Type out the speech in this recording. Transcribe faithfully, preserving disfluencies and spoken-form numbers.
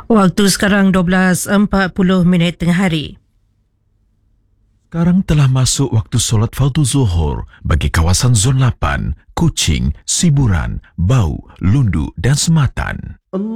Waktu sekarang dua belas empat puluh minit tengah hari. Sekarang telah masuk waktu solat fardu Zuhur bagi kawasan Zon lapan, Kuching, Siburan, Bau, Lundu dan Sematan.